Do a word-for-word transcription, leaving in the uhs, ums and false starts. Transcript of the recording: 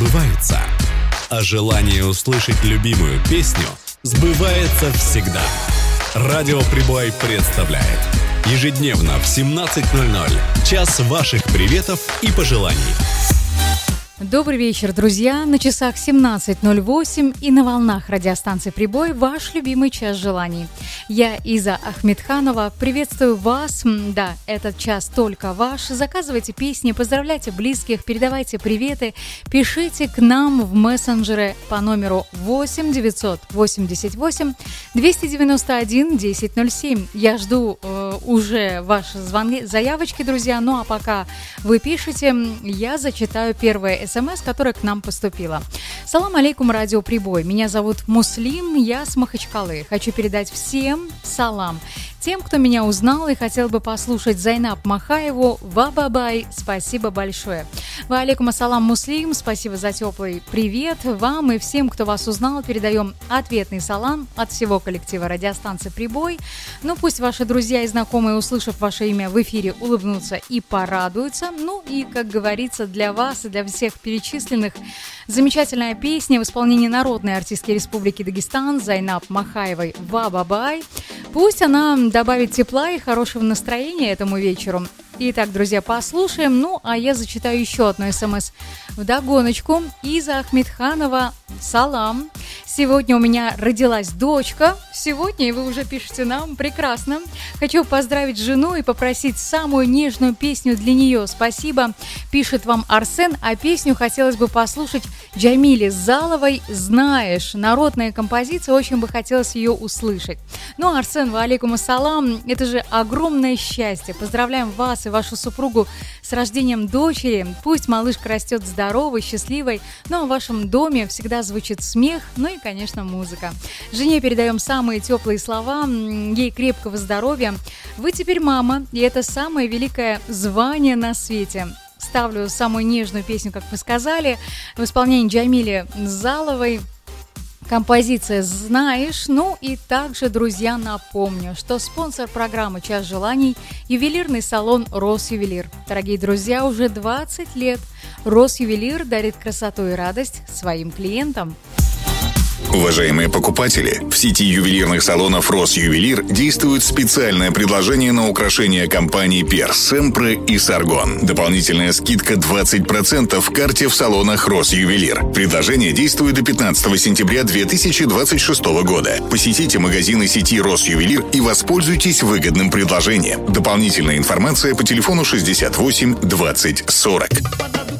сбываются. А желание услышать любимую песню сбывается всегда. Радио Прибой представляет ежедневно в семнадцать ноль ноль час ваших приветов и пожеланий. Добрый вечер, друзья! На часах семнадцать ноль восемь и на волнах радиостанции «Прибой» ваш любимый час желаний. Я, Иза Ахмедханова, приветствую вас. Да, этот час только ваш. Заказывайте песни, поздравляйте близких, передавайте приветы, пишите к нам в мессенджеры по номеру восемь девятьсот восемьдесят восемь двести девяносто один десять ноль семь. Я жду э, уже ваши звонки, заявочки, друзья. Ну а пока вы пишете, я зачитаю первое СМС, которая к нам поступила. Салам алейкум, радио Прибой. Меня зовут Муслим, я с Махачкалы. Хочу передать всем салам. Тем, кто меня узнал и хотел бы послушать Зайнаб Махаеву, ва-ба-бай, спасибо большое. Ва алейкум ассалам, Муслим, спасибо за теплый привет. Вам и всем, кто вас узнал, передаем ответный салам от всего коллектива радиостанции «Прибой». Ну, пусть ваши друзья и знакомые, услышав ваше имя в эфире, улыбнутся и порадуются. Ну и, как говорится, для вас и для всех перечисленных замечательная песня в исполнении народной артистки Республики Дагестан Зайнаб Махаевой «Ва-ба-бай». Пусть она добавит тепла и хорошего настроения этому вечеру. Итак, друзья, послушаем. Ну, а я зачитаю еще одно СМС вдогоночку. Иза Ахмедханова, салам. Сегодня у меня родилась дочка. Сегодня, и вы уже пишете нам, прекрасно. Хочу поздравить жену и попросить самую нежную песню для нее. Спасибо. Пишет вам Арсен, а песню хотелось бы послушать Джамили Заловой «Знаешь». Народная композиция, очень бы хотелось ее услышать. Ну, Арсен, ва алейкум ассалам. Это же огромное счастье. Поздравляем вас и вашу супругу с рождением дочери. Пусть малышка растет здоровой, счастливой, но в вашем доме всегда звучит смех, ну и, конечно, музыка. Жене передаем самые теплые слова, ей крепкого здоровья. Вы теперь мама, и это самое великое звание на свете. Ставлю самую нежную песню, как вы сказали, в исполнении Джамили Заловой. Композиция «Знаешь». Ну и также, друзья, напомню, что спонсор программы «Час желаний» – ювелирный салон «Росювелир». Дорогие друзья, уже двадцать лет «Росювелир» дарит красоту и радость своим клиентам. Уважаемые покупатели, в сети ювелирных салонов «Росювелир» действует специальное предложение на украшения компаний «Перс», «Семпре» и «Саргон». Дополнительная скидка двадцать процентов в карте в салонах «Росювелир». Предложение действует до пятнадцатого сентября две тысячи двадцать шестого года. Посетите магазины сети «Росювелир» и воспользуйтесь выгодным предложением. Дополнительная информация по телефону шестьдесят восемь двадцать сорок.